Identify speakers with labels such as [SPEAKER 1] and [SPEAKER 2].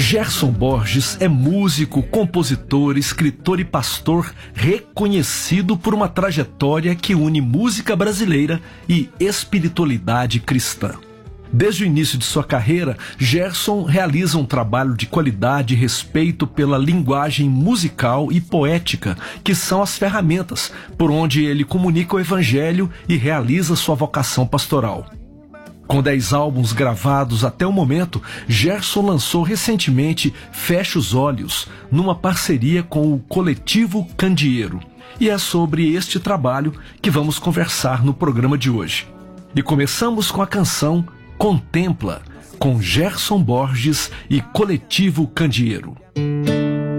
[SPEAKER 1] Gerson Borges é músico, compositor, escritor e pastor reconhecido por uma trajetória que une música brasileira e espiritualidade cristã. Desde o início de sua carreira, Gerson realiza um trabalho de qualidade e respeito pela linguagem musical e poética, que são as ferramentas por onde ele comunica o evangelho e realiza sua vocação pastoral. Com 10 álbuns gravados até o momento, Gerson lançou recentemente Feche os Olhos, numa parceria com o Coletivo Candeeiro. E é sobre este trabalho que vamos conversar no programa de hoje. E começamos com a canção Contempla, com Gerson Borges e Coletivo Candeeiro.